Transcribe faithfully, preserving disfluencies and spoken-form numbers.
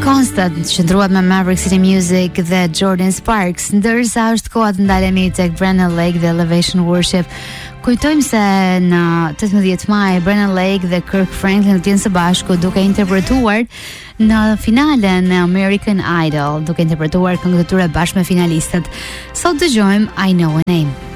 Constant qëndruat me Maverick City Music dhe Jordan Sparks, ndërsa është koha të ndalemi tek Brennan Lake dhe Elevation Worship. Kujtojmë se në tetëmbëdhjetë maj Brennan Lake dhe Kirk Franklin do të jenë së bashku duke interpretuar në finalen e American Idol, duke interpretuar këngët e tyre bashkë me finalistët. Sot dëgjojmë I Know a Name.